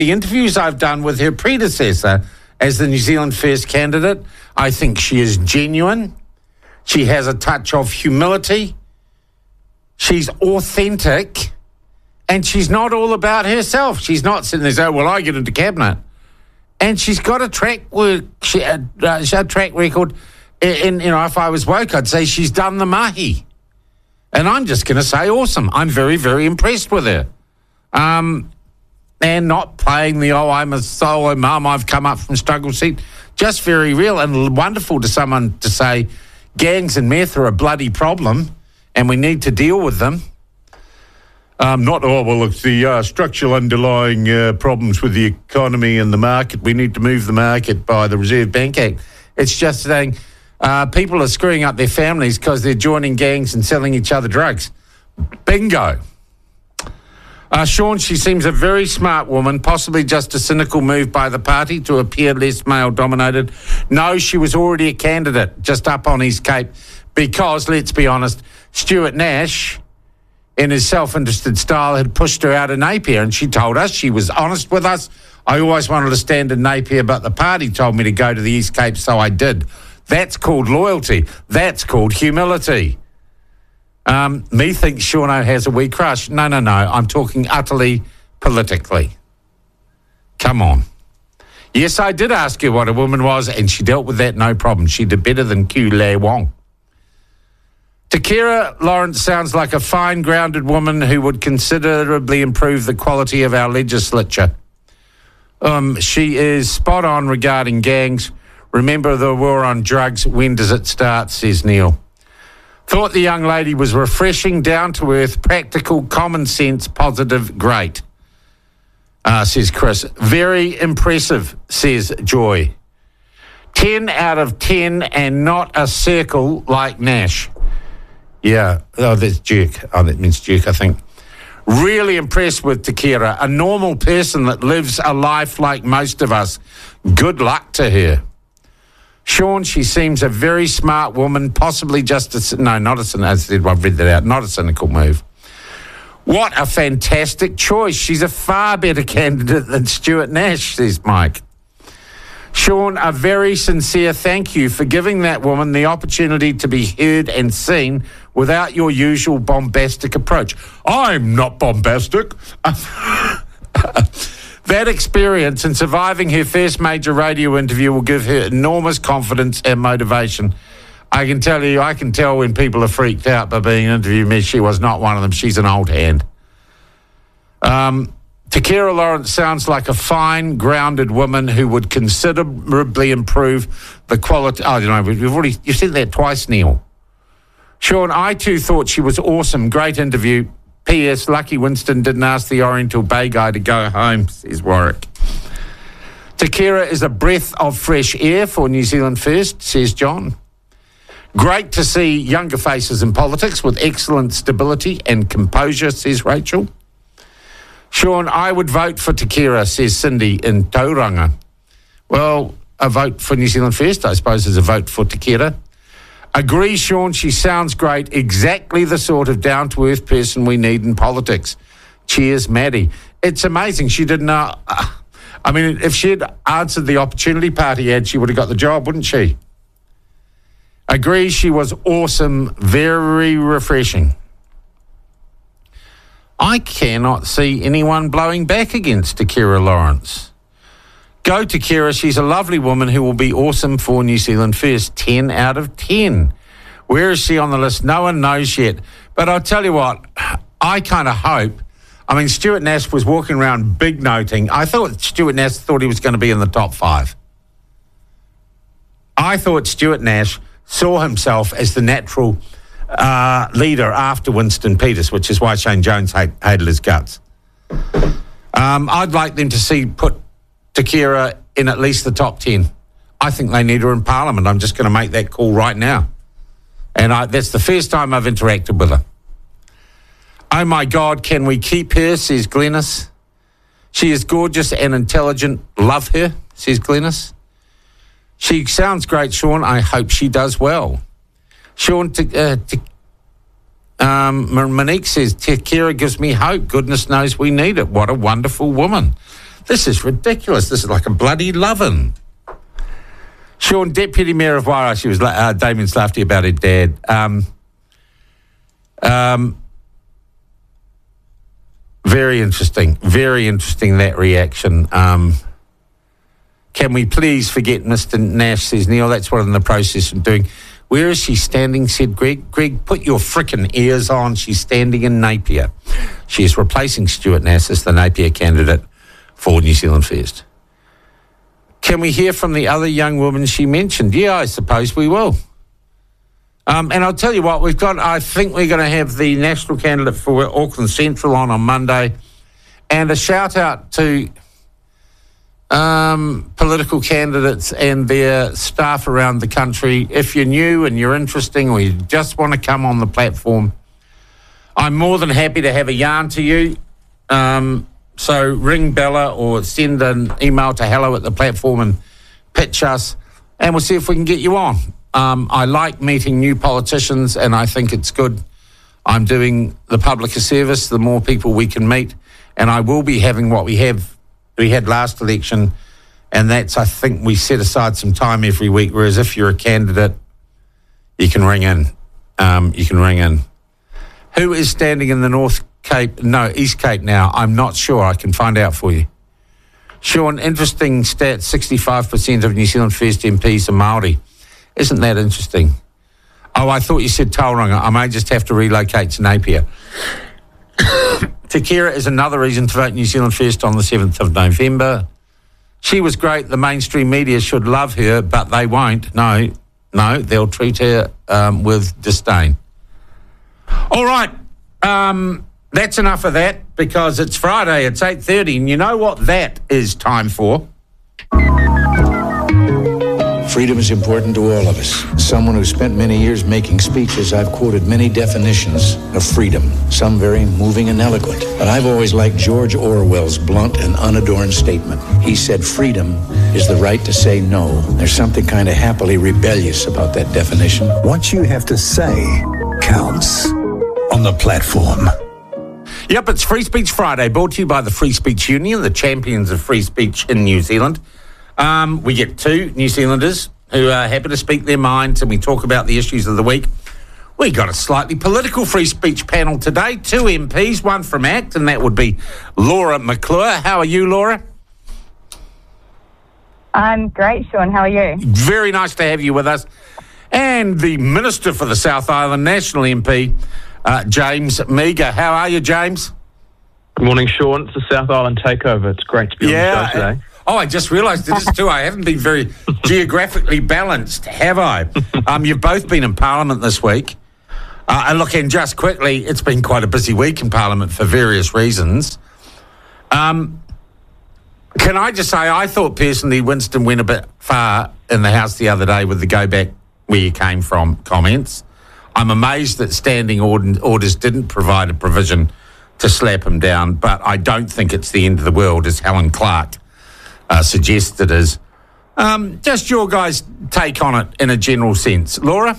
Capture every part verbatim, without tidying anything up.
the interviews I've done with her predecessor as the New Zealand First candidate, I think she is genuine. She has a touch of humility. She's authentic. And she's not all about herself. She's not sitting there saying, well, I get into cabinet. And she's got a track, work, she, uh, a track record. In, you know, if I was woke, I'd say she's done the mahi. And I'm just going to say awesome. I'm very, very impressed with her. Um, and not playing the, oh, I'm a solo mum, I've come up from struggle seat. Just very real and wonderful to someone to say gangs and meth are a bloody problem and we need to deal with them. Um, not, oh, well, it's the uh, structural underlying uh, problems with the economy and the market. We need to move the market by the Reserve Bank Act. It's just saying uh, people are screwing up their families because they're joining gangs and selling each other drugs. Bingo. Uh, Sean, she seems a very smart woman, possibly just a cynical move by the party to appear less male-dominated. No, she was already a candidate just up on East Cape because, let's be honest, Stuart Nash, in his self-interested style, had pushed her out of Napier, and she told us, she was honest with us, I always wanted to stand in Napier, but the party told me to go to the East Cape, so I did. That's called loyalty. That's called humility. Um, me thinks Shauno has a wee crush. No, no, no. I'm talking utterly politically. Come on. Yes, I did ask her what a woman was, and she dealt with that no problem. She did better than Q Le Wong. Takira Lawrence sounds like a fine, grounded woman who would considerably improve the quality of our legislature. Um, she is spot on regarding gangs. Remember the war on drugs. When does it start, says Neil. Thought the young lady was refreshing, down-to-earth, practical, common sense, positive, great, uh, says Chris. Very impressive, says Joy. ten out of ten and not a circle like Nash. Yeah, oh, that's Duke. Oh, that means Duke, I think. Really impressed with Takira, a normal person that lives a life like most of us. Good luck to her. Sean, she seems a very smart woman, possibly just a... No, not a... I said, I've read that out. Not a cynical move. What a fantastic choice. She's a far better candidate than Stuart Nash, says Mike. Sean, a very sincere thank you for giving that woman the opportunity to be heard and seen without your usual bombastic approach. I'm not bombastic. That experience and surviving her first major radio interview will give her enormous confidence and motivation. I can tell you, I can tell when people are freaked out by being interviewed. Me, she was not one of them. She's an old hand. Um... Takira Lawrence sounds like a fine, grounded woman who would considerably improve the quality... Oh, you know, we've already... You've said that twice, Neil. Sean, I too thought she was awesome. Great interview. P S. Lucky Winston didn't ask the Oriental Bay guy to go home, says Warwick. Takira is a breath of fresh air for New Zealand First, says John. Great to see younger faces in politics with excellent stability and composure, says Rachel. Sean, I would vote for Takira, says Cindy in Tauranga. Well, a vote for New Zealand First, I suppose, is a vote for Takira. Agree, Sean, she sounds great. Exactly the sort of down-to-earth person we need in politics. Cheers, Maddie. It's amazing. She didn't know... Uh, I mean, if she had answered the Opportunity Party ad, she would have got the job, wouldn't she? Agree, she was awesome. Very refreshing. I cannot see anyone blowing back against Takira Lawrence. Go Takira, she's a lovely woman who will be awesome for New Zealand First. ten out of ten. Where is she on the list? No one knows yet. But I'll tell you what, I kind of hope, I mean, Stuart Nash was walking around big noting. I thought Stuart Nash thought he was going to be in the top five. I thought Stuart Nash saw himself as the natural Uh, leader after Winston Peters, which is why Shane Jones hate, hated his guts. Um, I'd like them to see put Takira in at least the top ten. I think they need her in Parliament. I'm just going to make that call right now. And I, that's the first time I've interacted with her. Oh, my God, can we keep her, says Glennis. She is gorgeous and intelligent. Love her, says Glennis. She sounds great, Sean. I hope she does well. Sean, t- uh, t- um, Monique says, Takira gives me hope. Goodness knows we need it. What a wonderful woman. This is ridiculous. This is like a bloody lovin'. Sean, Deputy Mayor of Wairau, she was uh, Damien Slafty about her dad. Um, um, very interesting. Very interesting, that reaction. Um, can we please forget Mister Nash, says Neil. That's what I'm in the process of doing. Where is she standing, said Greg. Greg, put your frickin' ears on. She's standing in Napier. She is replacing Stuart Nass as the Napier candidate for New Zealand First. Can we hear from the other young woman she mentioned? Yeah, I suppose we will. Um, and I'll tell you what, we've got, I think we're going to have the national candidate for Auckland Central on on Monday. And a shout out to Um, political candidates and their staff around the country. If you're new and you're interesting or you just want to come on the platform, I'm more than happy to have a yarn to you. Um, so ring Bella or send an email to hello at the platform and pitch us, and we'll see if we can get you on. Um, I like meeting new politicians, and I think it's good. I'm doing the public a service, the more people we can meet, and I will be having what we have we had last election, and that's, I think, we set aside some time every week, whereas if you're a candidate, you can ring in. Um, you can ring in. Who is standing in the North Cape? No, East Cape now. I'm not sure. I can find out for you. Sean, interesting stat, sixty-five percent of New Zealand First M Ps are Māori. Isn't that interesting? Oh, I thought you said Tauranga. I may just have to relocate to Napier. Te Kira is another reason to vote New Zealand First on the seventh of November. She was great. The mainstream media should love her, but they won't. No, no, they'll treat her um, with disdain. All right, um, that's enough of that, because it's Friday, it's eight thirty, and you know what that is time for? Freedom is important to all of us. As someone who spent many years making speeches, I've quoted many definitions of freedom, some very moving and eloquent. But I've always liked George Orwell's blunt and unadorned statement. He said freedom is the right to say no. There's something kind of happily rebellious about that definition. What you have to say counts on the platform. Yep, it's Free Speech Friday, brought to you by the Free Speech Union, the champions of free speech in New Zealand. Um, we get two New Zealanders who are happy to speak their minds, and we talk about the issues of the week. We got a slightly political free speech panel today. Two M Ps, one from ACT, and that would be Laura McClure. How are you, Laura? I'm great, Sean. How are you? Very nice to have you with us. And the Minister for the South Island, National M P, uh, James Meagher. How are you, James? Good morning, Sean. It's the South Island Takeover. It's great to be yeah, on the show today. Oh, I just realised it is too. I haven't been very geographically balanced, have I? Um, you've both been in Parliament this week. Uh, and look, and just quickly, it's been quite a busy week in Parliament for various reasons. Um, can I just say, I thought personally Winston went a bit far in the House the other day with the go back where you came from comments. I'm amazed that standing orders didn't provide a provision to slap him down, but I don't think it's the end of the world, as Helen Clark Uh, suggested is. Um, just your guys' take on it in a general sense. Laura?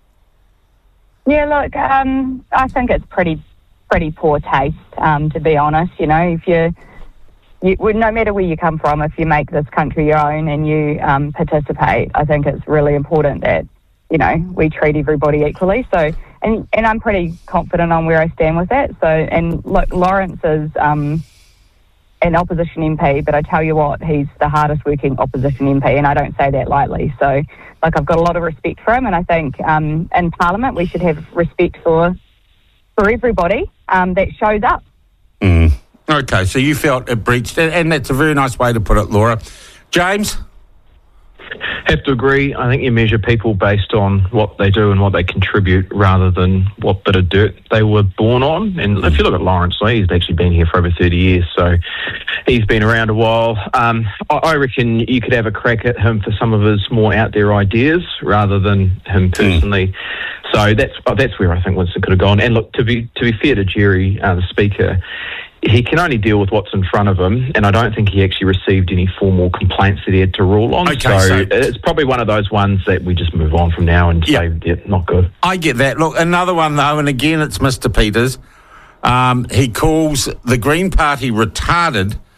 Yeah, look, um, I think it's pretty pretty poor taste, um, to be honest. You know, if you, you, no matter where you come from, if you make this country your own and you um, participate, I think it's really important that, you know, we treat everybody equally. So, and, and I'm pretty confident on where I stand with that. So, and look, Lawrence is Um, an opposition M P, but I tell you what, he's the hardest working opposition M P, and I don't say that lightly. So, like, I've got a lot of respect for him, and I think um, in Parliament we should have respect for for everybody um, that shows up. Mm. Okay, so you felt it breached, and that's a very nice way to put it, Laura. James? Have to agree. I think you measure people based on what they do and what they contribute rather than what bit of dirt they were born on. And if you look at Lawrence Lee, he's actually been here for over thirty years, so he's been around a while. Um, I reckon you could have a crack at him for some of his more out there ideas rather than him personally. Mm. So that's that's where I think Winston could have gone. And look, to be to be fair to Jerry, uh, the Speaker, he can only deal with what's in front of him, and I don't think he actually received any formal complaints that he had to rule on. Okay, so, so it's probably one of those ones that we just move on from now and yeah. say, yeah, not good. I get that. Look, another one, though, and again, it's Mister Peters. Um, he calls the Green Party retarded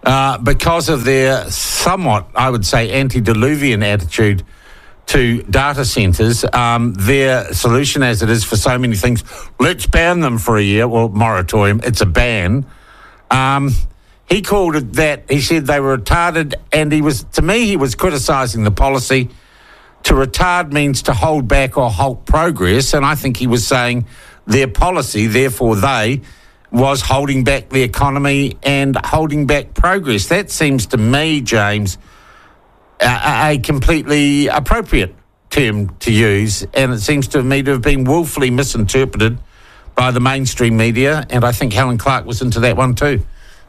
uh, because of their somewhat, I would say, antediluvian attitude to data centres. Um, their solution, as it is for so many things, let's ban them for a year. Well, moratorium, it's a ban. Um, he called it that. He said they were retarded, and he was, to me, he was criticising the policy. To retard means to hold back or halt progress, and I think he was saying their policy, therefore they, was holding back the economy and holding back progress. That seems to me, James, a, a completely appropriate term to use, and it seems to me to have been woefully misinterpreted by the mainstream media, and I think Helen Clark was into that one too.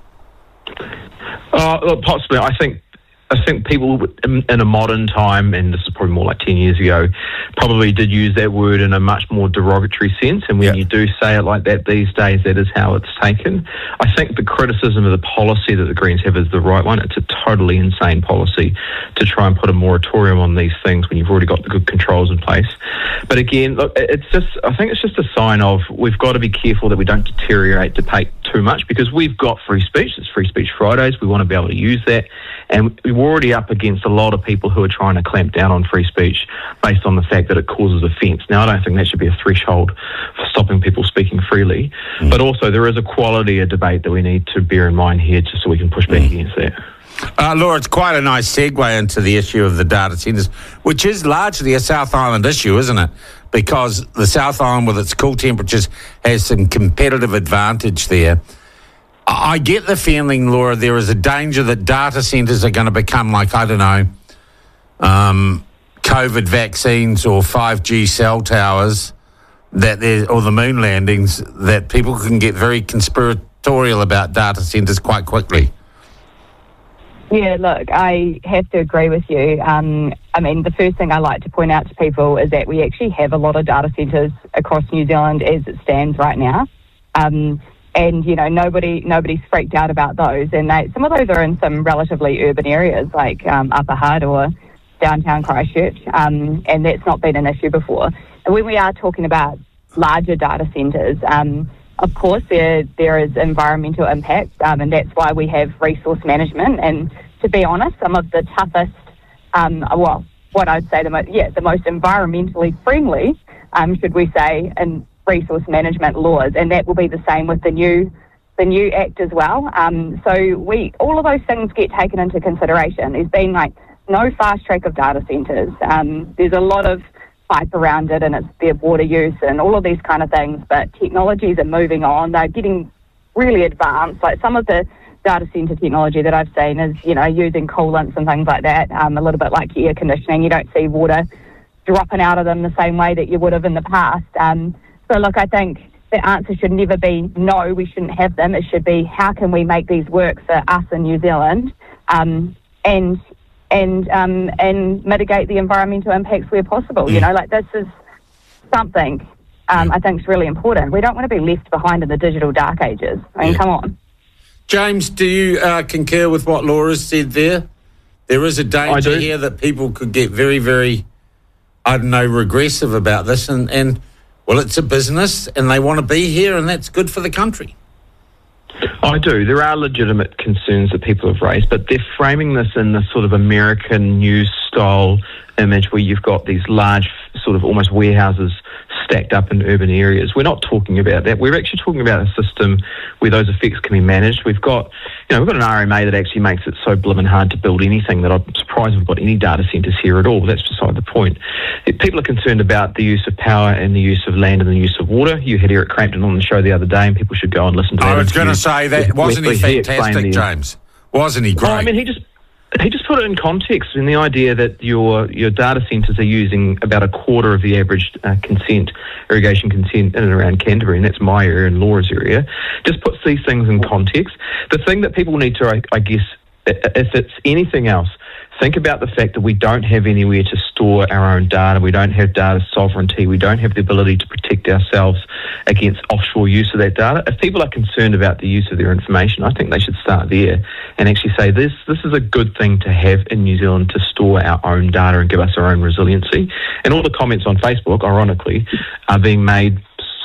Uh, well, possibly. I think I think people in, in a modern time, and this is probably more like ten years ago, probably did use that word in a much more derogatory sense. And when yeah. you do say it like that these days, that is how it's taken. I think the criticism of the policy that the Greens have is the right one. It's a totally insane policy to try and put a moratorium on these things when you've already got the good controls in place. But again, look, it's just, I think it's just a sign of we've got to be careful that we don't deteriorate debate too much, because we've got free speech. It's Free Speech Fridays. We want to be able to use that. And we're already up against a lot of people who are trying to clamp down on free speech based on the fact that it causes offence. Now, I don't think that should be a threshold for stopping people speaking freely. Mm. But also, there is a quality of debate that we need to bear in mind here, just so we can push back mm. against that. Uh, Laura, it's quite a nice segue into the issue of the data centres, which is largely a South Island issue, isn't it? Because the South Island, with its cool temperatures, has some competitive advantage there. I get the feeling, Laura, there is a danger that data centres are going to become like, I don't know, um, COVID vaccines or five G cell towers, that there, or the moon landings, that people can get very conspiratorial about data centres quite quickly. Yeah, look, I have to agree with you. Um, I mean, the first thing I like to point out to people is that we actually have a lot of data centres across New Zealand as it stands right now. Um, and, you know, nobody nobody's freaked out about those. And they, some of those are in some relatively urban areas like um, Upper Hutt or downtown Christchurch, um, and that's not been an issue before. And when we are talking about larger data centres, um, of course, there there is environmental impact, um, and that's why we have resource management. And to be honest, some of the toughest, um, well, what I'd say the most, yeah, the most environmentally friendly, um, should we say, and resource management laws, and that will be the same with the new the new act as well. Um, so we all of those things get taken into consideration. There's been like no fast track of data centres. Um, there's a lot of hype around it, and it's their water use and all of these kind of things, but technologies are moving on. They're getting really advanced. Like some of the data centre technology that I've seen is, you know, using coolants and things like that, um, a little bit like air conditioning. You don't see water dropping out of them the same way that you would have in the past. Um, so look, I think the answer should never be no, we shouldn't have them. It should be how can we make these work for us in New Zealand, um, and and um, and mitigate the environmental impacts where possible. You know, like this is something um, I think is really important. We don't want to be left behind in the digital dark ages. I mean, yeah. Come on. James, do you uh, concur with what Laura said there? There is a danger here that people could get very, very, I don't know, regressive about this. And, and, well, it's a business and they want to be here, and that's good for the country. I do. There are legitimate concerns that people have raised, but they're framing this in this sort of American news style image where you've got these large sort of almost warehouses stacked up in urban areas. We're not talking about that. We're actually talking about a system where those effects can be managed. We've got, you know, we've got an R M A that actually makes it so blimmin' hard to build anything that I'm surprised we've got any data centres here at all. That's beside the point. If people are concerned about the use of power and the use of land and the use of water. You had Eric Crampton on the show the other day, and people should go and listen to that. I was going to say that. Wasn't he fantastic, James? Wasn't he great? Well, I mean, he just... He just put it in context in the idea that your your data centres are using about a quarter of the average uh, consent, irrigation consent in and around Canterbury, and that's my area and Laura's area. Just puts these things in context. The thing that people need to, I, I guess, if it's anything else, think about the fact that we don't have anywhere to store our own data. We don't have data sovereignty. We don't have the ability to protect ourselves against offshore use of that data. If people are concerned about the use of their information, I think they should start there and actually say this this is a good thing to have in New Zealand, to store our own data and give us our own resiliency. And all the comments on Facebook, ironically, are being made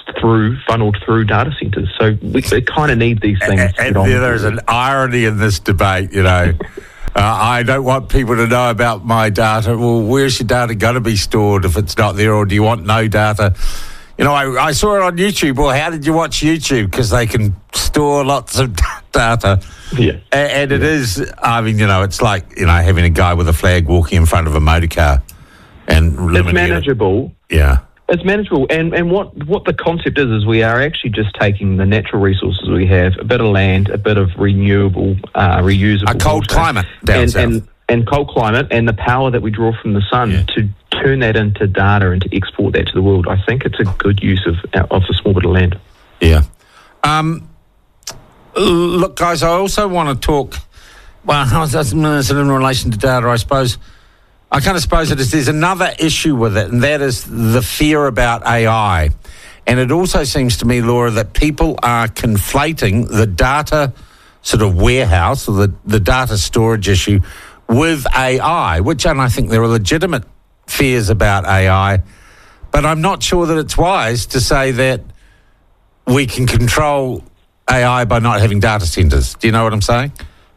through funneled through data centres. So we, we kind of need these things. And, to and get on there's with. an irony in this debate, you know. uh, I don't want people to know about my data. Well, where's your data going to be stored if it's not there, or do you want no data? You know, I, I saw it on YouTube. Well, how did you watch YouTube? Because they can store lots of data. Yeah. And, and it yeah. is, I mean, you know, it's like, you know, having a guy with a flag walking in front of a motor car. And it's manageable. It. Yeah. It's manageable. And, and what, what the concept is, is we are actually just taking the natural resources we have, a bit of land, a bit of renewable, uh, reusable. A cold water, climate down and, south. and, and cold climate and the power that we draw from the sun Yeah. to turn that into data and to export that to the world. I think it's a good use of of a small bit of land. Yeah. Um, look, guys, I also want to talk, well, how's that in relation to data, I suppose. I kind of suppose it is, there's another issue with it, and that is the fear about A I. And it also seems to me, Laura, that people are conflating the data sort of warehouse or the, the data storage issue with A I, which, and I think there are legitimate fears about A I, but I'm not sure that it's wise to say that we can control A I by not having data centres. Do you know what I'm saying?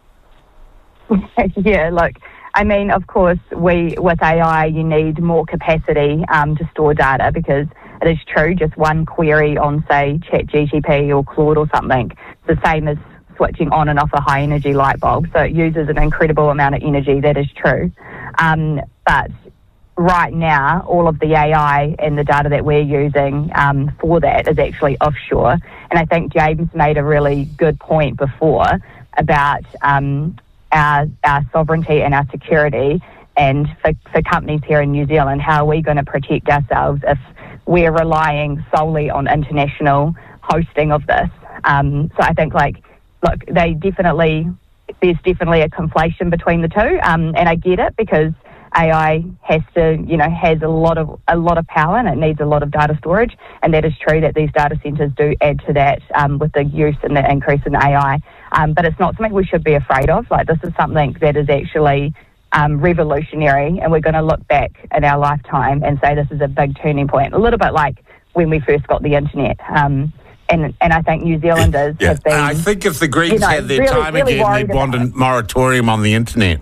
Yeah, look, I mean, of course, we with A I, you need more capacity um, to store data, because it is true, just one query on, say, ChatGPT or Claude or something, the same as switching on and off a high-energy light bulb. So it uses an incredible amount of energy, that is true. Um, but right now, all of the A I and the data that we're using um, for that is actually offshore. And I think James made a really good point before about um, our, our sovereignty and our security, and for, for companies here in New Zealand, how are we going to protect ourselves if we're relying solely on international hosting of this? Um, so I think, like, look, they definitely, there's definitely a conflation between the two, um, and I get it, because A I has to, you know, has a lot of a lot of power, and it needs a lot of data storage, and that is true that these data centres do add to that um, with the use and the increase in A I. Um, but it's not something we should be afraid of. Like, this is something that is actually um, revolutionary, and we're going to look back in our lifetime and say this is a big turning point. A little bit like when we first got the internet. Um, And, and I think New Zealanders Yeah. have been... I think if the Greeks you know, had their really, time really again, worried they'd want a about it. moratorium on the internet.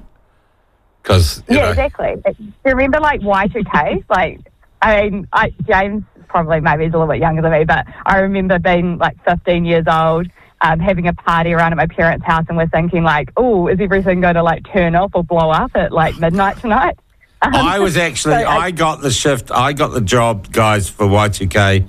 Because Yeah, know, exactly. Do you remember, like, Y two K? Like, I mean, I, James probably maybe is a little bit younger than me, but I remember being, like, fifteen years old, um, having a party around at my parents' house, and we're thinking, like, oh, is everything going to, like, turn off or blow up at, like, midnight tonight? Um, I was actually, so I, I got the shift, I got the job, guys, for Y two K.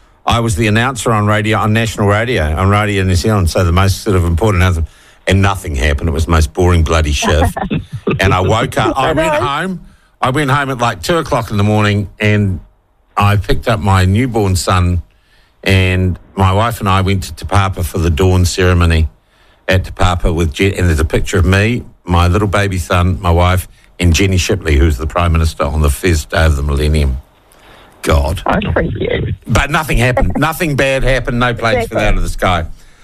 I was the announcer on radio, on national radio, on Radio New Zealand, so the most sort of important announcement, and nothing happened. It was the most boring bloody shift. And I woke up, I went home, I went home at like two o'clock in the morning, and I picked up my newborn son, and my wife and I went to Te Papa for the dawn ceremony at Te Papa with Jen, and there's a picture of me, my little baby son, my wife, and Jenny Shipley, who's the Prime Minister on the first day of the millennium. God. Oh, pretty cute. But nothing happened. Nothing bad happened. No planes Exactly. fell out of the sky.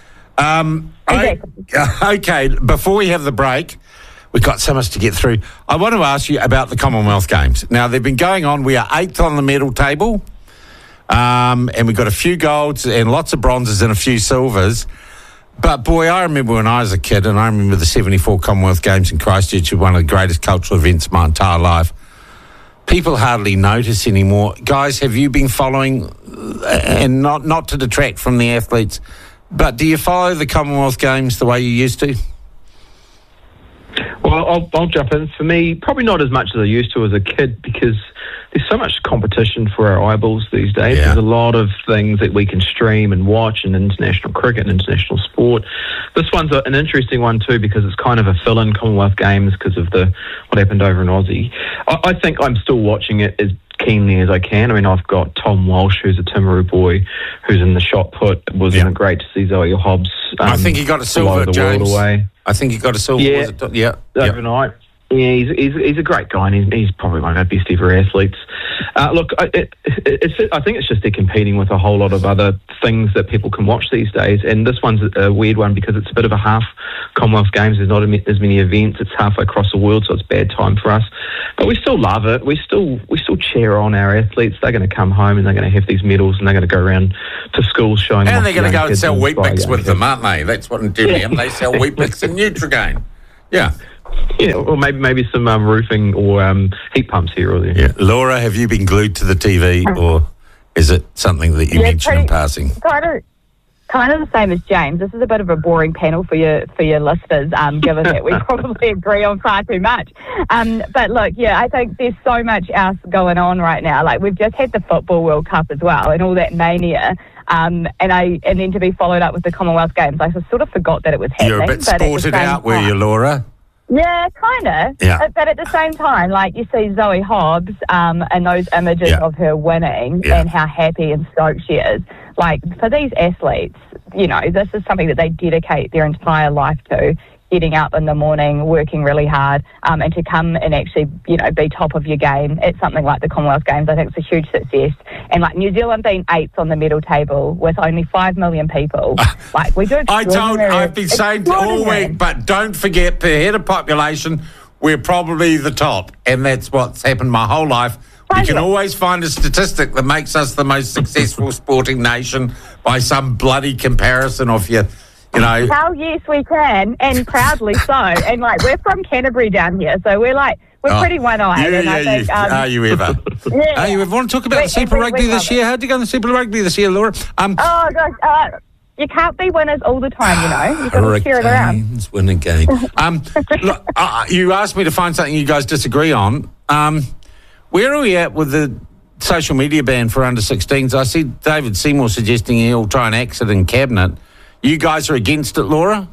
Um, Exactly. I, okay, before we have the break, we've got so much to get through. I want to ask you about the Commonwealth Games. Now, they've been going on. We are eighth on the medal table, um, and we've got a few golds and lots of bronzes and a few silvers. But, boy, I remember when I was a kid, and I remember the seventy-four Commonwealth Games in Christchurch, one of the greatest cultural events of my entire life. People hardly notice anymore. Guys, have you been following, and not, not to detract from the athletes, but do you follow the Commonwealth Games the way you used to? Well, I'll, I'll jump in. For me, probably not as much as I used to as a kid, because there's so much competition for our eyeballs these days. Yeah. There's a lot of things that we can stream and watch in international cricket and international sport. This one's a, an interesting one too, because it's kind of a fill-in Commonwealth Games because of the what happened over in Aussie. I, I think I'm still watching it as keenly as I can. I mean, I've got Tom Walsh, who's a Timaru boy, who's in the shot put. It was Yeah. great to see Zoe Hobbs. Um, I think he got a blow silver, the James. world away. I think he got a silver. Yeah. Was it? Yeah. yeah. Overnight. Yeah, he's, he's he's a great guy, and he's, he's probably one of our best ever athletes. Uh, look, I, it, it's I think it's just they're competing with a whole lot of other things that people can watch these days, and this one's a weird one because it's a bit of a half Commonwealth Games. There's not as many events. It's halfway across the world, so it's bad time for us. But we still love it. We still we still cheer on our athletes. They're going to come home and they're going to have these medals, and they're going to go around to schools showing them. And they're going to go and sell Weet Bix with kids. them, aren't they? That's what in Devon they sell Weet Bix and Nutrigain. Yeah. Yeah, or maybe maybe some um, roofing or um, heat pumps here or there. Yeah. Laura, have you been glued to the T V, or is it something that you Yeah, mention in passing? Kind of, kind of the same as James. This is a bit of a boring panel for your for your listeners, um, given that we probably agree on far too much. Um, but look, yeah, I think there's so much else going on right now. Like, we've just had the Football World Cup as well, and all that mania. Um, and I and then to be followed up with the Commonwealth Games, I sort of forgot that it was happening. You're a bit but at the sported same out, were time- you, Laura? Yeah, kind of. Yeah. But at the same time, like, you see Zoe Hobbs um, and those images Yeah. of her winning Yeah. and how happy and stoked she is. Like, for these athletes, you know, this is something that they dedicate their entire life to, getting up in the morning, working really hard, um, and to come and actually, you know, be top of your game at something like the Commonwealth Games. I think it's a huge success. And, like, New Zealand being eighth on the medal table with only five million people, like, we do I told, extraordinary- I've been saying all extraordinary. week, but don't forget, per head of population, we're probably the top, and that's what's happened my whole life. You can Totally. always find a statistic that makes us the most successful sporting nation by some bloody comparison of your, you know. Hell yes, we can, and proudly so. And, like, we're from Canterbury down here, so we're, like, we're Oh, pretty one-eyed. Yeah, and yeah, I think, yeah. um, Are you ever? yeah. Are you ever? Want to talk about We- the Super we- we Rugby this love year? it. How'd you go in the Super Rugby this year, Laura? Um, Oh, gosh, uh, you can't be winners all the time, you know. You've got to share it around. Hurricanes win a game. Um, look, uh, you asked me to find something you guys disagree on. Um, where are we at with the social media ban for under sixteens? I see David Seymour suggesting he'll try and axe it in cabinet. You guys are against it, Laura?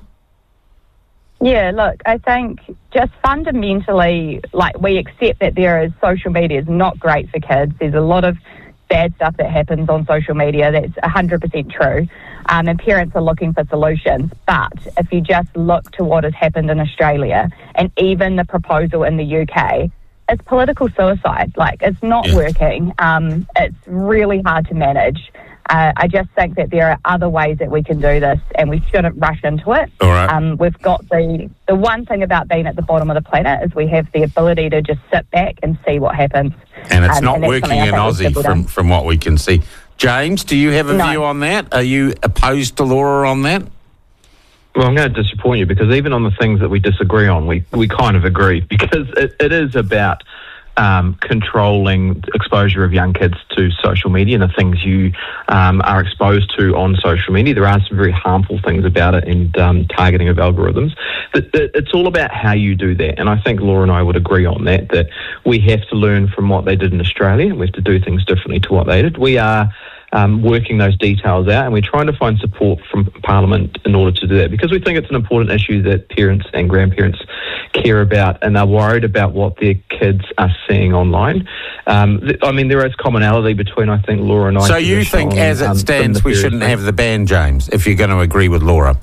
Yeah, look, I think just fundamentally, like, we accept that there is social media is not great for kids. There's a lot of bad stuff that happens on social media that's one hundred percent true, um, and parents are looking for solutions. But if you just look to what has happened in Australia and even the proposal in the U K, it's political suicide. Like, it's not Yeah. working. Um, it's really hard to manage. Uh, I just think that there are other ways that we can do this, and we shouldn't rush into it. All right. Um, we've got the the one thing about being at the bottom of the planet is we have the ability to just sit back and see what happens. And it's Um, not and that's working something I in think we Aussie should be from, done. from what we can see. James, do you have a No. view on that? Are you opposed to Laura on that? Well, I'm going to disappoint you because even on the things that we disagree on, we, we kind of agree because it, it is about um, controlling exposure of young kids to social media and the things you um, are exposed to on social media. There are some very harmful things about it and um, targeting of algorithms. But it, it's all about how you do that. And I think Laura and I would agree on that, that we have to learn from what they did in Australia and we have to do things differently to what they did. We are Um, working those details out, and we're trying to find support from Parliament in order to do that because we think it's an important issue that parents and grandparents care about and are worried about what their kids are seeing online. Um, th- I mean, there is commonality between, I think, Laura and I. So you think, as it stands, we shouldn't have the ban, James, if you're going to agree with Laura?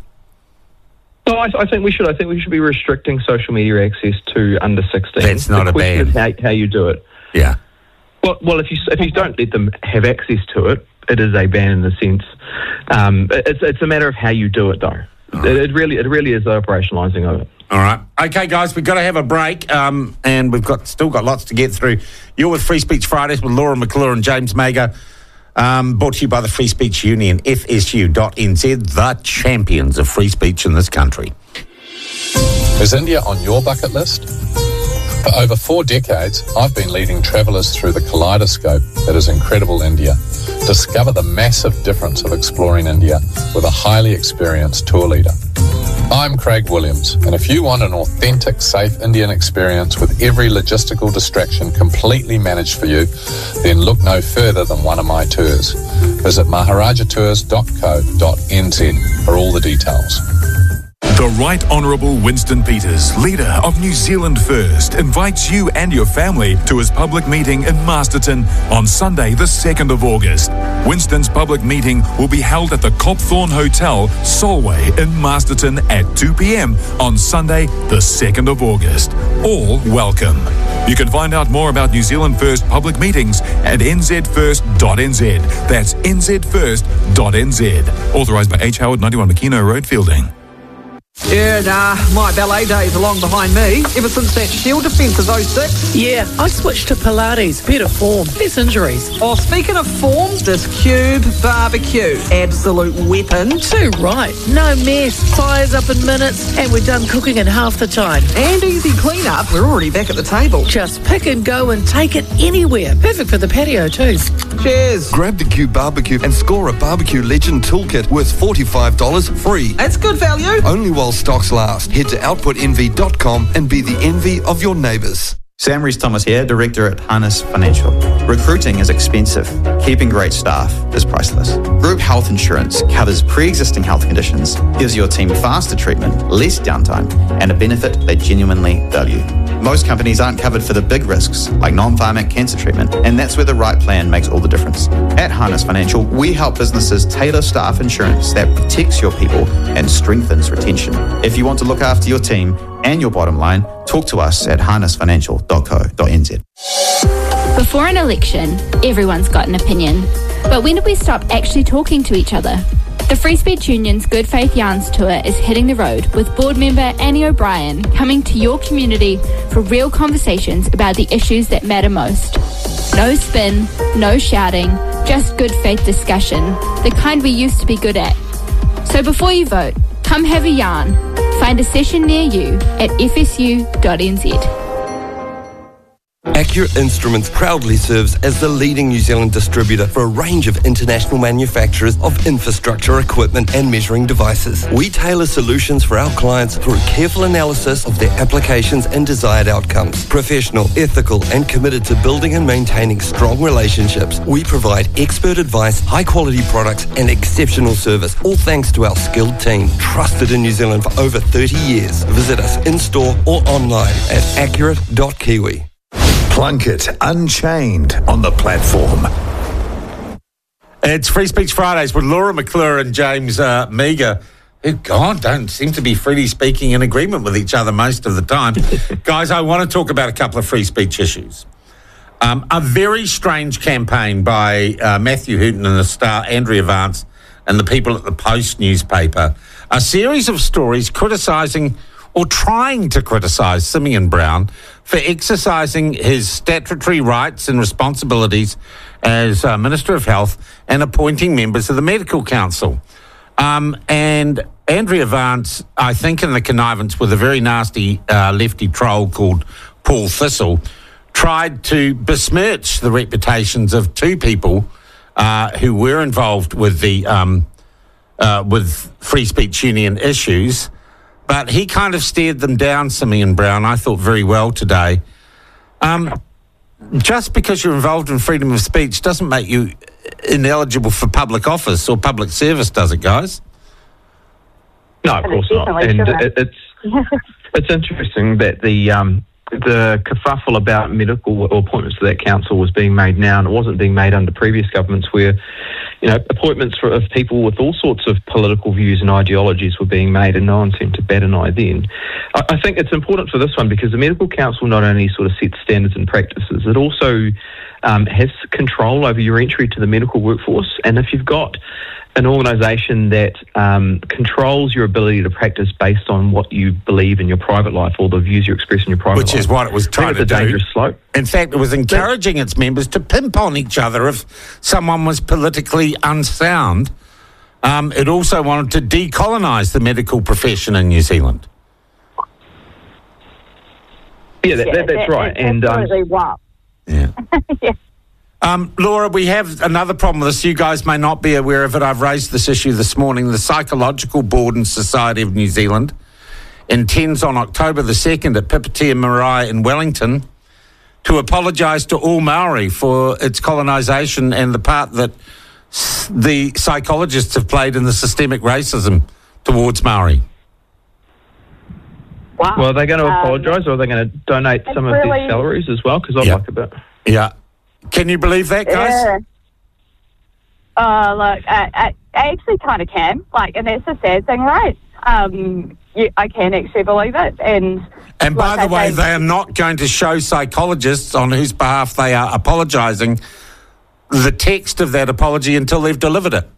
No, I, I think we should. I think we should be restricting social media access to under sixteen. That's not the a question ban. is how, how you do it. Yeah. Well, well, if you if you don't let them have access to it, it is a ban in the sense. Um, it's it's a matter of how you do it, though. It, it really it really is the operationalising of it. All right. Okay, guys, we've got to have a break, um, and we've got still got lots to get through. You're with Free Speech Fridays with Laura McClure and James Mager, um, brought to you by the Free Speech Union, F S U dot N Z, the champions of free speech in this country. Is India on your bucket list? For over four decades, I've been leading travellers through the kaleidoscope that is incredible India. Discover the massive difference of exploring India with a highly experienced tour leader. I'm Craig Williams, and if you want an authentic, safe Indian experience with every logistical distraction completely managed for you, then look no further than one of my tours. Visit maharaja tours dot co dot n z for all the details. The Right Honourable Winston Peters, leader of New Zealand First, invites you and your family to his public meeting in Masterton on Sunday, the second of August. Winston's public meeting will be held at the Copthorne Hotel, Solway in Masterton at two p.m. on Sunday, the second of August. All welcome. You can find out more about New Zealand First public meetings at n z first dot n z. That's n z first dot n z. Authorised by H. Howard, ninety-one Makino Road, Fielding. Yeah, nah, my ballet days are long behind me. Ever since that Shield defence is oh six. Yeah, I switched to Pilates. Better form, less injuries. Oh, speaking of form, this Cube barbecue. Absolute weapon. Too right. No mess. Fires up in minutes, and we're done cooking in half the time. And easy clean-up. We're already back at the table. Just pick and go and take it anywhere. Perfect for the patio too. Cheers. Grab the Cube barbecue and score a Barbecue Legend toolkit worth forty-five dollars free. That's good value. Only while stocks last. Head to output envy dot com and be the envy of your neighbours. Sam Rees-Thomas here, Director at Harness Financial. Recruiting is expensive. Keeping great staff is priceless. Group health insurance covers pre-existing health conditions, gives your team faster treatment, less downtime, and a benefit they genuinely value. Most companies aren't covered for the big risks, like non-pharmac cancer treatment, and that's where the right plan makes all the difference. At Harness Financial, we help businesses tailor staff insurance that protects your people and strengthens retention. If you want to look after your team and your bottom line, talk to us at harness financial dot co dot n z. Before an election, everyone's got an opinion. But when did we stop actually talking to each other? The Free Speech Union's Good Faith Yarns Tour is hitting the road with board member Annie O'Brien coming to your community for real conversations about the issues that matter most. No spin, no shouting, just good faith discussion, the kind we used to be good at. So before you vote, come have a yarn. Find a session near you at f s u dot n z. Accurate Instruments proudly serves as the leading New Zealand distributor for a range of international manufacturers of infrastructure equipment and measuring devices. We tailor solutions for our clients through careful analysis of their applications and desired outcomes. Professional, ethical, and committed to building and maintaining strong relationships, we provide expert advice, high-quality products, and exceptional service, all thanks to our skilled team, trusted in New Zealand for over thirty years. Visit us in-store or online at accurate dot kiwi. Plunkett Unchained on the platform. It's Free Speech Fridays with Laura McClure and James uh, Meagher, who, God, don't seem to be freely speaking in agreement with each other most of the time. Guys, I want to talk about a couple of free speech issues. Um, a very strange campaign by uh, Matthew Hooton and the Star, Andrea Vance, and the people at the Post newspaper. A series of stories criticising or trying to criticise Simeon Brown for exercising his statutory rights and responsibilities as uh, Minister of Health and appointing members of the Medical Council. Um, and Andrea Vance, I think in the connivance with a very nasty uh, lefty troll called Paul Thistle, tried to besmirch the reputations of two people uh, who were involved with the um, uh, with Free Speech Union issues. But he kind of steered them down, Simeon Brown, I thought very well today. Um, just because you're involved in freedom of speech doesn't make you ineligible for public office or public service, does it, guys? No, of course not. And it, it's it's interesting that the um, the kerfuffle about medical appointments to that council was being made now, and it wasn't being made under previous governments where, you know, appointments for, of people with all sorts of political views and ideologies were being made, and no one seemed to bat an eye then. I, I think it's important for this one because the Medical Council not only sort of sets standards and practices, it also um, has control over your entry to the medical workforce. And if you've got an organisation that um, controls your ability to practice based on what you believe in your private life or the views you express in your private Which life. Which is what it was trying to do. It's a dangerous slope. In fact, it was encouraging its members to pimp on each other if someone was politically unsound. Um, it also wanted to decolonise the medical profession in New Zealand. Yeah, that, that, that's right. And um, wow. Yeah. yeah. Um, Laura, we have another problem with this. You guys may not be aware of it. I've raised this issue this morning. The Psychological Board and Society of New Zealand intends on October the second at Pipitea Marae in Wellington to apologise to all Maori for its colonisation and the part that the psychologists have played in the systemic racism towards Maori. Wow. Well, are they going to Um, apologise, or are they going to donate some of really- their salaries as well? Because I'd Yeah. like a bit. Yeah. Can you believe that, guys? Yeah. Uh, look, I, I, I actually kind of can. Like, and that's the sad thing, right? Um, yeah, I can actually believe it. And And by like the I way, say- they are not going to show psychologists on whose behalf they are apologising the text of that apology until they've delivered it.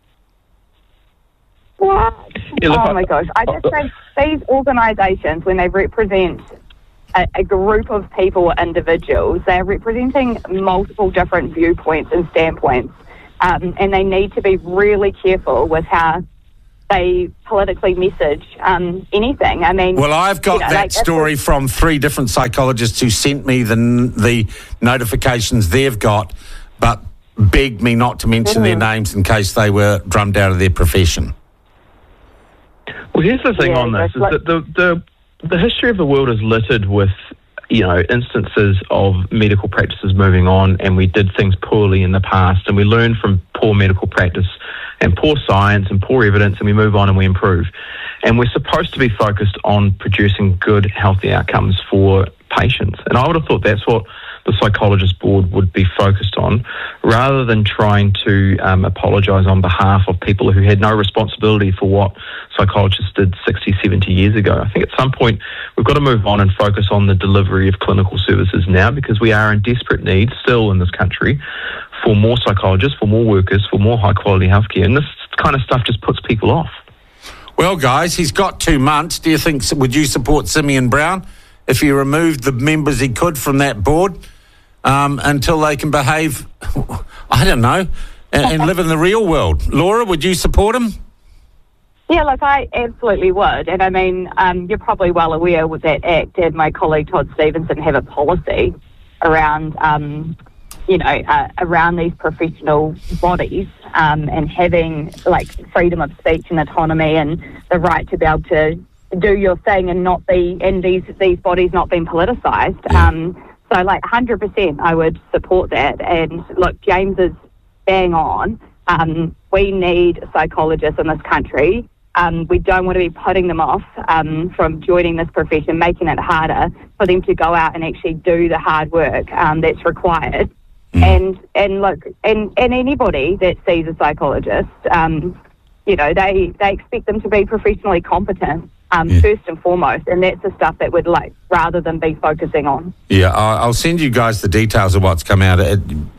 What? Yeah, look, oh I- my gosh! I just think these organisations, when they represent a, a group of people or individuals, they're representing multiple different viewpoints and standpoints, um, and they need to be really careful with how they politically message um, anything. I mean, Well, I've got you know, that like, story from three different psychologists who sent me the the notifications they've got, but begged me not to mention their Mhm. names in case they were drummed out of their profession. Well, here's the thing Yeah, on this: that's is like- that the, the the history of the world is littered with, you know, instances of medical practices moving on, and we did things poorly in the past, and we learn from poor medical practice and poor science and poor evidence, and we move on and we improve. And we're supposed to be focused on producing good, healthy outcomes for patients. And I would have thought that's what the psychologist board would be focused on, rather than trying to um, apologise on behalf of people who had no responsibility for what psychologists did sixty, seventy years ago. I think at some point we've got to move on and focus on the delivery of clinical services now, because we are in desperate need still in this country for more psychologists, for more workers, for more high quality healthcare. And this kind of stuff just puts people off. Well, guys, he's got two months. Do you think, would you support Simeon Brown if he removed the members he could from that board um, until they can behave, I don't know, and, and live in the real world? Laura, would you support him? Yeah, look, I absolutely would. And I mean, um, you're probably well aware with that Act, and my colleague Todd Stevenson have a policy around, um, you know, uh, around these professional bodies um, and having, like, freedom of speech and autonomy and the right to be able to do your thing and not be, and these, these bodies not being politicised. Yeah. Um, so, like, one hundred percent I would support that. And, look, James is bang on. Um, we need psychologists in this country. Um, we don't want to be putting them off um, from joining this profession, making it harder for them to go out and actually do the hard work um, that's required. Mm. And and look, and, and anybody that sees a psychologist, um, you know, they, they expect them to be professionally competent um, Yeah. first and foremost, and that's the stuff that we'd like rather than be focusing on. Yeah, I- I'll send you guys the details of what's come out. It,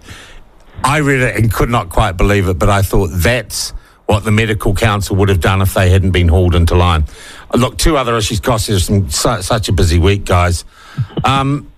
I read it and could not quite believe it, but I thought that's what the medical council would have done if they hadn't been hauled into line. Look, two other issues, Goss, it's been su- such a busy week, guys. Um,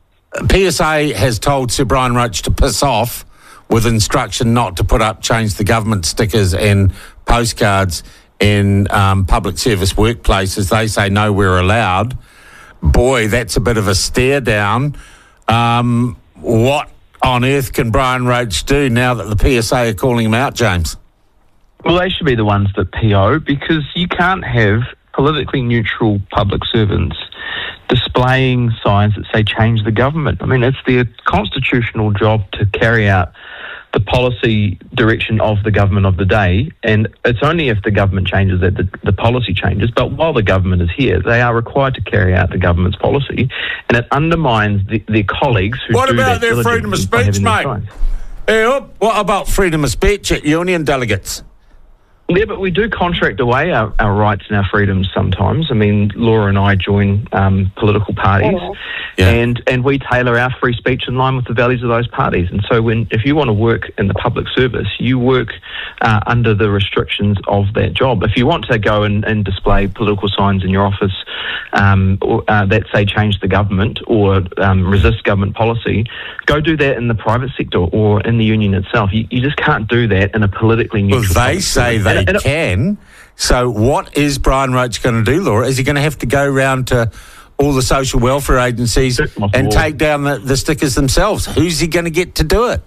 P S A has told Sir Brian Roach to piss off with instruction not to put up change the government stickers and postcards in um, public service workplaces. They say no, we're allowed. Boy, that's a bit of a stare down. Um, what on earth can Brian Roach do now that the P S A are calling him out, James? Well, they should be the ones that P O, because you can't have politically neutral public servants displaying signs that say change the government. I mean, it's their constitutional job to carry out the policy direction of the government of the day, and it's only if the government changes that the, the policy changes. But while the government is here, they are required to carry out the government's policy, and it undermines the, their colleagues who What do about that their freedom of diligently by speech, having mate? these signs. Hey, up. What about freedom of speech at union delegates? Yeah, but we do contract away our, our rights and our freedoms sometimes. I mean, Laura and I join um, political parties, Yeah. and, and we tailor our free speech in line with the values of those parties. And so when if you want to work in the public service, you work uh, under the restrictions of that job. If you want to go and, and display political signs in your office um, or, uh, that say change the government or um, resist government policy, go do that in the private sector or in the union itself. You, you just can't do that in a politically Well, neutral they public say service. they And- and it- can. So what is Brian Roach going to do, Laura? Is he going to have to go round to all the social welfare agencies and take down the, the stickers themselves? Who's he going to get to do it?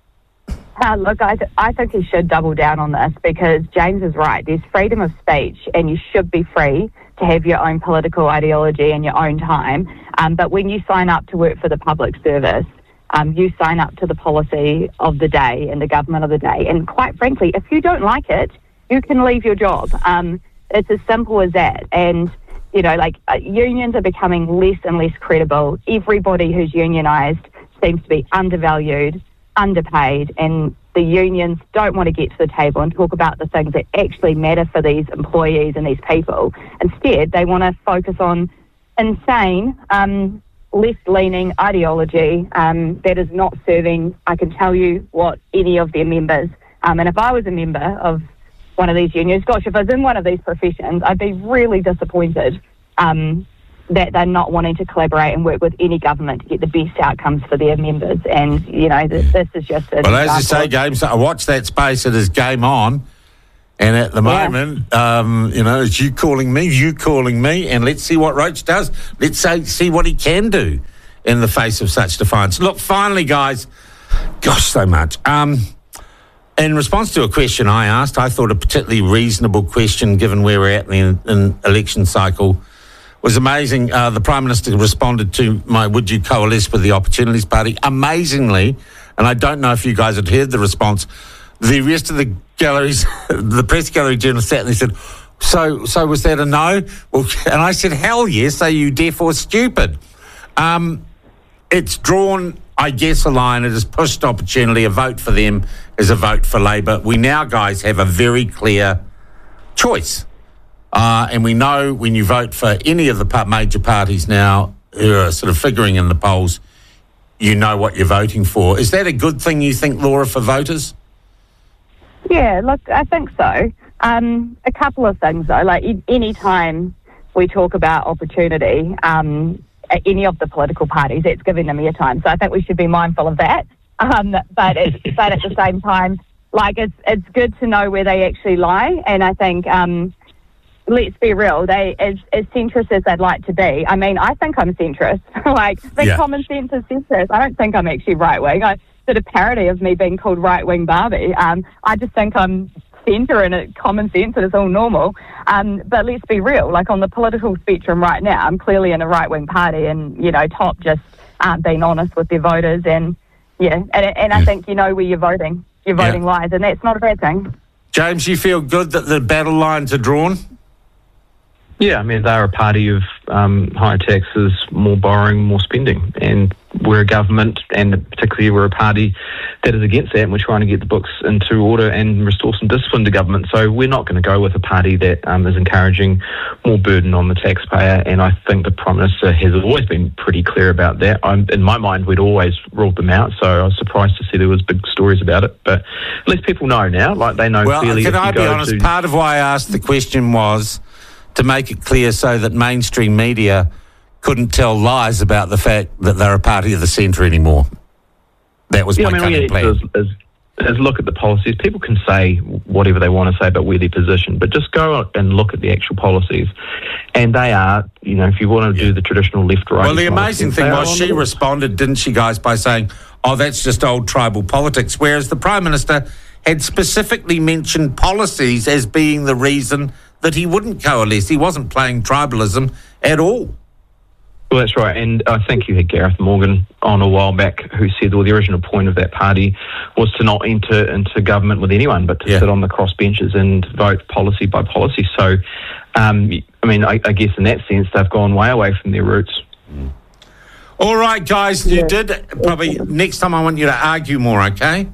Uh, look, I, th- I think he should double down on this, because James is right. There's freedom of speech, and you should be free to have your own political ideology in your own time. Um, but when you sign up to work for the public service, um, you sign up to the policy of the day and the government of the day. And quite frankly, if you don't like it, you can leave your job. Um, it's as simple as that. And you know, like uh, unions are becoming less and less credible. Everybody who's unionised seems to be undervalued, underpaid, and the unions don't want to get to the table and talk about the things that actually matter for these employees and these people. Instead, they want to focus on insane, um, left-leaning ideology um, that is not serving, I can tell you, what any of their members. Um, and if I was a member of one of these unions, gosh, if I was in one of these professions, I'd be really disappointed um, that they're not wanting to collaborate and work with any government to get the best outcomes for their members. And, you know, this, this is just... Well, as you say, James, I watch that space, it is game on. And at the yeah. moment, um, you know, it's you calling me, you calling me, and let's see what Roach does. Let's say, see what he can do in the face of such defiance. Look, finally, guys, gosh, so much. Um, in response to a question I asked, I thought a particularly reasonable question, given where we're at in the in election cycle, was amazing. Uh, the Prime Minister responded to my would you coalesce with the Opportunities Party. Amazingly, and I don't know if you guys had heard the response, the rest of the galleries, the press gallery journalists sat and they said, so so was that a no? Well, and I said, hell yes, are you deaf or stupid? Um, it's drawn, I guess, a line. It has pushed Opportunity. A vote for them is a vote for Labour. We now, guys, have a very clear choice. Uh, and we know when you vote for any of the major parties now who are sort of figuring in the polls, you know what you're voting for. Is that a good thing, you think, Laura, for voters? Yeah, look, I think so. Um, a couple of things, though. Like, any time we talk about opportunity, um, at any of the political parties, it's giving them airtime. So I think we should be mindful of that. Um, but, it's, but at the same time, like, it's it's good to know where they actually lie. And I think, um, let's be real, they as, as centrist as they'd like to be, I mean, I think I'm centrist. like, the yeah. common sense is centrist. I don't think I'm actually right-wing. I did a parody of me being called right-wing Barbie. Um, I just think I'm centre and it common sense and it's all normal. Um, but let's be real, like on the political spectrum right now, I'm clearly in a right-wing party and, you know, Top just aren't being honest with their voters and, yeah, and, and I think you know where you're voting. Your voting yeah. lies, and that's not a bad thing. James, you feel good that the battle lines are drawn? Yeah, I mean, they're a party of um, higher taxes, more borrowing, more spending. And we're a government, and particularly we're a party that is against that, and we're trying to get the books into order and restore some discipline to government. So we're not going to go with a party that um, is encouraging more burden on the taxpayer, and I think the Prime Minister has always been pretty clear about that. I'm, in my mind, we'd always ruled them out, so I was surprised to see there was big stories about it. But at least people know now, like they know well, clearly. Well, can I be honest, to... part of why I asked the question was to make it clear so that mainstream media couldn't tell lies about the fact that they're a party of the centre anymore. That was yeah, my I mean, cunning plan. Is, is, is look at the policies. People can say whatever they want to say about where their position, but just go and look at the actual policies. And they are, you know, if you want to yeah. do the traditional left-right... Well, the amazing thing was she responded, didn't she, guys, by saying, oh, that's just old tribal politics, whereas the Prime Minister had specifically mentioned policies as being the reason that he wouldn't coalesce. He wasn't playing tribalism at all. Well, that's right, and I think you had Gareth Morgan on a while back who said, well, the original point of that party was to not enter into government with anyone, but to yeah. sit on the crossbenches and vote policy by policy. So, um, I mean, I, I guess in that sense, they've gone way away from their roots. Mm. All right, guys, you yeah. did. Probably next time I want you to argue more, okay?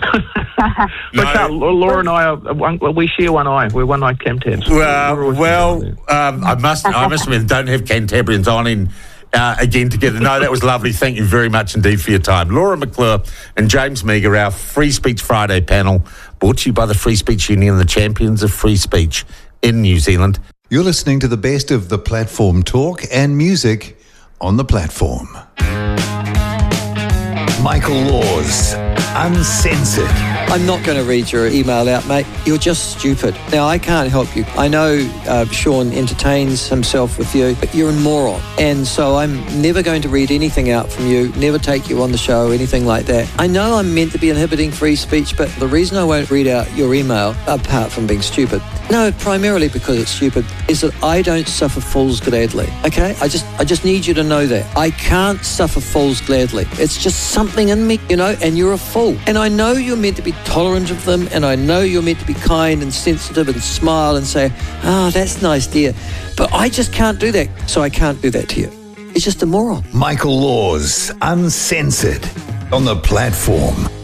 But no. uh, Laura and I, are, one, we share one eye. We're one-eyed Cantabs. Well, well um, I must I must admit, don't have Cantabrians on in uh, again together. No, that was lovely. Thank you very much indeed for your time. Laura McClure and James Meagher, our Free Speech Friday panel, brought to you by the Free Speech Union, the champions of free speech in New Zealand. You're listening to the best of the platform talk and music on the platform. Michael Laws, Uncensored. I'm not going to read your email out, mate. You're just stupid. Now, I can't help you. I know uh, Sean entertains himself with you, but you're a moron. And so I'm never going to read anything out from you, never take you on the show, anything like that. I know I'm meant to be inhibiting free speech, but the reason I won't read out your email, apart from being stupid, No, primarily because it's stupid, is that I don't suffer fools gladly, okay? I just I just need you to know that. I can't suffer fools gladly. It's just something in me, you know, and you're a fool. And I know you're meant to be tolerant of them, and I know you're meant to be kind and sensitive and smile and say, ah, oh, that's nice, dear. But I just can't do that, so I can't do that to you. It's just a moron. Michael Laws, Uncensored, on the platform.